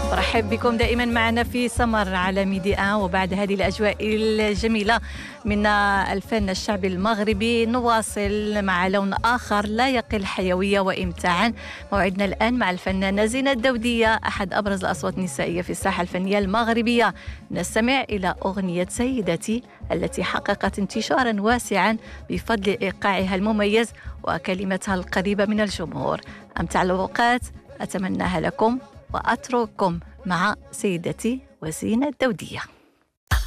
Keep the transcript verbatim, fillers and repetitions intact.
برحب بكم دائما معنا في سمر على ميدي ان. وبعد هذه الأجواء الجميلة من الفن الشعبي المغربي نواصل مع لون آخر لا يقل حيوية وإمتاعا. موعدنا الآن مع الفنانة زينة الدودية، أحد أبرز الأصوات النسائية في الساحة الفنية المغربية. نستمع إلى أغنية سيدتي التي حققت انتشارا واسعا بفضل إيقاعها المميز وكلمتها القريبة من الجمهور. أمتع الأوقات أتمناها لكم وأترككم مع سيدتي وزينة الدودية.